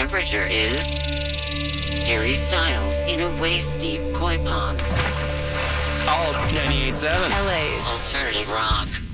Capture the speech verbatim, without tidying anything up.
temperature is Harry Styles in a waist-deep koi pond. Alt ninety-eight point seven. L A's Alternative rock.